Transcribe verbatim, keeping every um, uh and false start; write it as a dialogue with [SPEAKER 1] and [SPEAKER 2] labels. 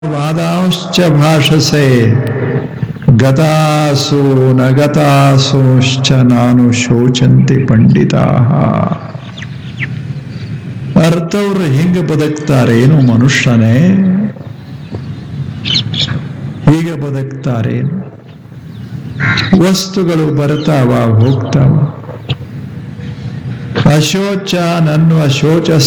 [SPEAKER 1] ವಾದಾಂಶ್ಚ ಭಾಷಸೆ ಗತಾಸು ನ ಗತಾಸೋಶ್ಚ ನಾನು ಶೋಚಂತಿ ಪಂಡಿತಾ. ಅರ್ಥವ್ರು ಹಿಂಗೆ ಬದುಕ್ತಾರೇನು ಮನುಷ್ಯನೇ, ಹೀಗೆ ಬದುಕ್ತಾರೇನು? ವಸ್ತುಗಳು ಬರ್ತಾವ ಹೋಗ್ತಾವ. ಅಶೋಚ ನನ್ನುವ ಶೋಚ